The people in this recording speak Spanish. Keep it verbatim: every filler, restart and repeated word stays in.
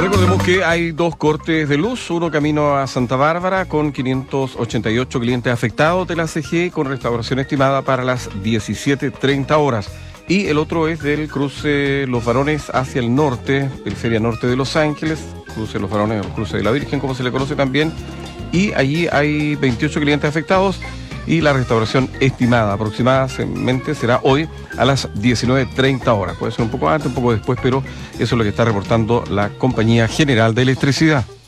Recordemos que hay dos cortes de luz, uno camino a Santa Bárbara con quinientos ochenta y ocho clientes afectados de la C G E con restauración estimada para las diecisiete treinta horas. Y el otro es del cruce Los Varones hacia el norte, periferia norte de Los Ángeles, cruce Los Varones o cruce de la Virgen, como se le conoce también. Y allí hay veintiocho clientes afectados y la restauración estimada aproximadamente será hoy a las diecinueve treinta horas. Puede ser un poco antes, un poco después, pero eso es lo que está reportando la Compañía General de Electricidad.